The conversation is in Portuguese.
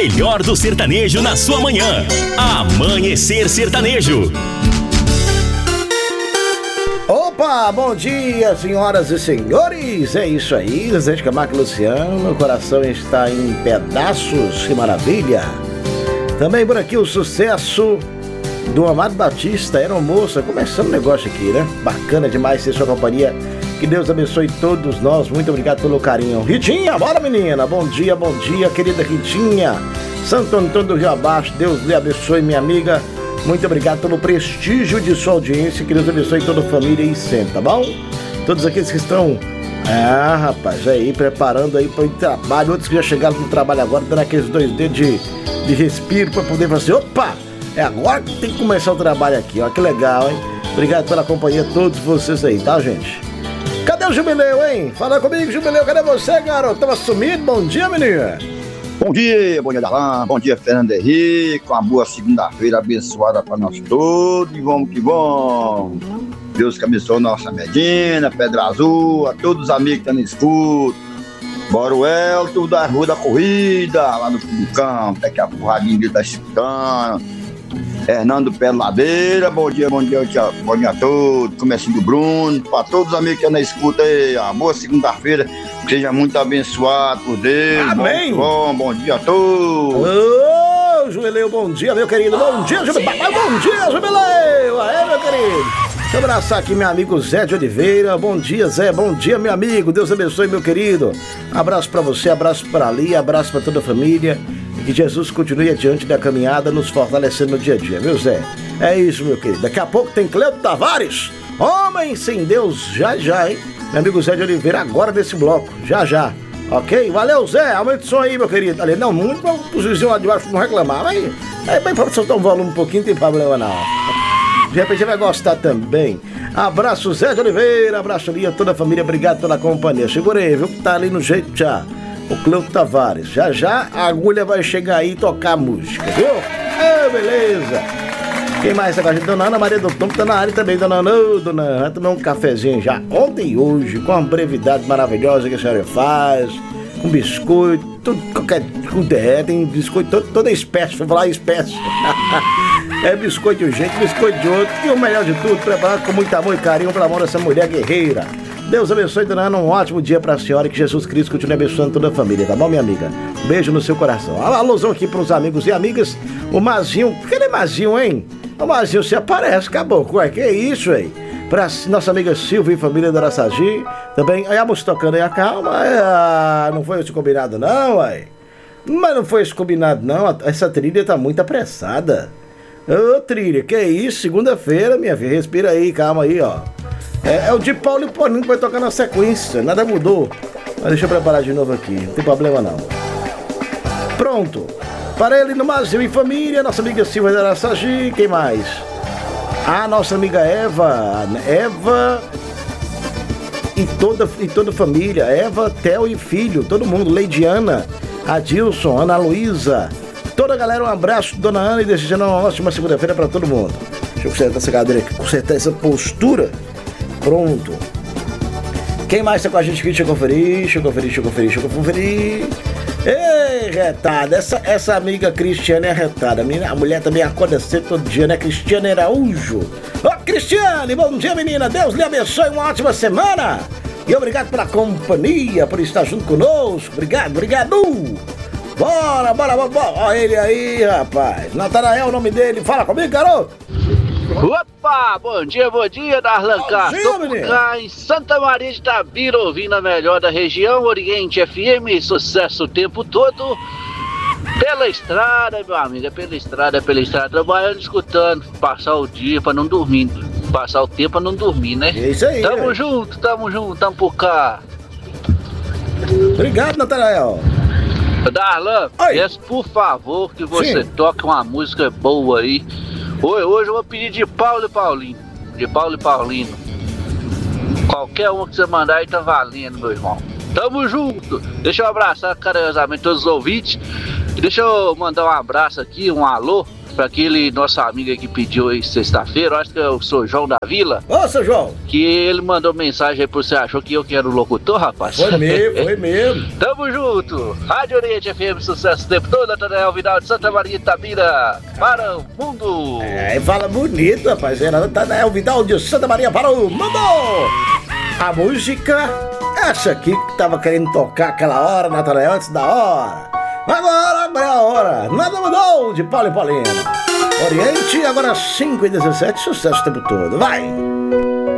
melhor do sertanejo na sua manhã. Amanhecer Sertanejo. Opa, bom dia, senhoras e senhores. É isso aí, Zé de Camargo e Luciano. O coração está em pedaços, que maravilha. Também por aqui o sucesso do Amado Batista, Aeromoça. Começando o negócio aqui, né? Bacana demais ter sua companhia. Que Deus abençoe todos nós. Muito obrigado pelo carinho. Ritinha, bora menina. Bom dia, querida Ritinha. Santo Antônio do Rio Abaixo, Deus lhe abençoe, minha amiga. Muito obrigado pelo prestígio de sua audiência. Que Deus abençoe toda a família e sempre, tá bom? Todos aqueles que estão, rapaz, aí preparando aí para o trabalho. Outros que já chegaram no trabalho agora, dando aqueles 2 dedos de respiro para poder fazer. Opa, é agora que tem que começar o trabalho aqui, ó, que legal, hein? Obrigado pela companhia, todos vocês aí, tá, gente? Cadê o Jubileu, hein? Fala comigo, Jubileu, cadê você, garoto? Tava sumido? Bom dia, menina. Bom dia, Darlan, bom dia, Fernando Henrique, uma boa segunda-feira abençoada para nós todos, e vamos que vamos. Deus que abençoe nossa Medina, Pedra Azul, a todos os amigos que estão no escudo. Bora o Elton da Rua da Corrida, lá no campo, daqui a porradinha dele tá escutando. Hernando Peladeira, bom dia a todos, comecinho do Bruno, para todos os amigos que estão na escuta aí, uma boa segunda-feira, seja muito abençoado por Deus. Amém. Bom dia a todos. Ô, Jubileu, bom dia, meu querido, bom dia, Jubileu, bom dia, Jubileu, aê, meu querido. Deixa eu abraçar aqui meu amigo Zé de Oliveira. Bom dia, Zé. Bom dia, meu amigo. Deus abençoe, meu querido. Abraço pra você, abraço pra Ali, abraço pra toda a família. E que Jesus continue adiante da caminhada, nos fortalecendo no dia a dia, viu, Zé? É isso, meu querido. Daqui a pouco tem Cleuto Tavares. Homem sem Deus, já, hein? Meu amigo Zé de Oliveira, agora nesse bloco. Já. Ok? Valeu, Zé. Aumenta o som aí, meu querido. Ali, não, muito para os vizinhos lá de baixo não reclamar. Mas aí, bem, para soltar um volume um pouquinho, não tem problema, não. De repente vai gostar também. Abraço, Zé de Oliveira. Abraço ali a toda a família. Obrigado pela companhia. Segura aí, viu? Que tá ali no jeito já. O Cleuto Tavares. Já a agulha vai chegar aí e tocar a música, viu? Beleza. Quem mais tá com a gente? Dona Ana Maria do Tom tá na área também. Dona Ana, já tomei um cafezinho já ontem e hoje, com uma brevidade maravilhosa que a senhora faz. Com biscoito, tudo, qualquer tem biscoito, toda espécie, vou falar espécie. É biscoito de um jeito, biscoito de outro. E o melhor de tudo, preparado com muito amor e carinho pela mão dessa mulher guerreira. Deus abençoe, Dona Ana, um ótimo dia pra senhora e que Jesus Cristo continue abençoando toda a família, tá bom, minha amiga? Beijo no seu coração. Alusão aqui pros amigos e amigas. O Mazinho, cadê Mazinho, hein? O Mazinho se aparece, caboclo, ué, que isso, hein? Pra nossa amiga Silvia e família da Araçagi. Também, aí a música tocando aí, calma. Não foi esse combinado não, ué. Mas não foi esse combinado não, essa trilha tá muito apressada. Ô, trilha, que isso? Segunda-feira, minha filha, respira aí, calma aí, ó. É o de Paulo e Paulinho que vai tocar na sequência, nada mudou. Mas deixa eu preparar de novo aqui, não tem problema não. Pronto. Parei ali no Mazinho e família, nossa amiga Silvia da Araçagi, quem mais? A nossa amiga Eva e toda a família, Eva, Theo e filho, todo mundo, Leidiana, Adilson, Ana Luísa, toda a galera, um abraço, Dona Ana, e desejando uma ótima segunda-feira pra todo mundo. Deixa eu consertar essa cadeira aqui, consertar essa postura. Pronto. Quem mais tá com a gente aqui? Deixa eu conferir. Ei, retada, essa amiga Cristiane é retada. A mulher também acorda cedo todo dia, né? Cristiane Araújo. Ô, Cristiane, bom dia, menina. Deus lhe abençoe, uma ótima semana. E obrigado pela companhia, por estar junto conosco. Obrigado. Bora. Olha ele aí, rapaz. Natanael, o nome dele. Fala comigo, garoto. Opa, bom dia, Darlan Castro. Estou cá em Santa Maria de Itabira, ouvindo a melhor da região, Oriente FM, sucesso o tempo todo. Pela estrada, meu amigo, pela estrada, trabalhando, escutando, passar o dia pra não dormir, passar o tempo pra não dormir, né? É isso aí. Tamo junto, tamo por cá. Obrigado, Natanael. Darlan, peço por favor que você toque uma música boa aí. Hoje eu vou pedir de Paulo e Paulino. Qualquer uma que você mandar aí tá valendo, meu irmão. Tamo junto. Deixa eu abraçar carinhosamente todos os ouvintes. Deixa eu mandar um abraço aqui, um alô pra aquele nosso amigo aí que pediu aí sexta-feira, eu acho que é o Sr. João da Vila. Ô, seu João. Que ele mandou mensagem aí pra você, achou que eu que era o locutor, rapaz? Foi mesmo. Tamo junto. Rádio Oriente FM, sucesso o tempo todo. Natanael Vidal de Santa Maria Itabira, para o mundo. Fala bonito, rapaz. Era Natanael Vidal de Santa Maria para o mundo. A música, essa aqui que tava querendo tocar aquela hora, Natanael, antes da hora. Agora é a hora. Nada mudou de Paulo e Paulina. Oriente, agora 5h17, sucesso o tempo todo. Vai!